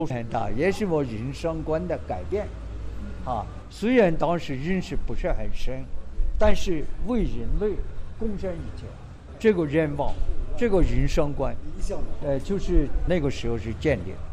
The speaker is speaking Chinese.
很大，也是我人生观的改变。虽然当时认识不是很深，但是为人类贡献一切，这个愿望，这个人生观，就是那个时候是建立的。